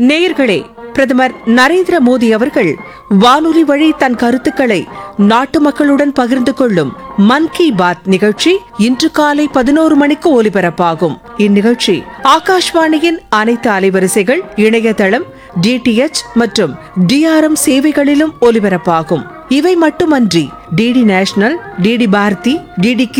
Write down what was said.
நேயர்களே, பிரதமர் நரேந்திர மோடி அவர்கள் வானொலி வழி தன் கருத்துக்களை நாட்டு மக்களுடன் பகிர்ந்து கொள்ளும் மன் கி பாத் நிகழ்ச்சி இன்று காலை 11 மணிக்கு ஒலிபரப்பாகும். இந்நிகழ்ச்சி ஆகாஷ்வாணியின் அனைத்து அலைவரிசைகள், இணையதளம், டிடிஎச் மற்றும் டிஆர்எம் சேவைகளிலும் ஒலிபரப்பாகும். இவை மட்டுமன்றி DD national, DD Bharathi, DD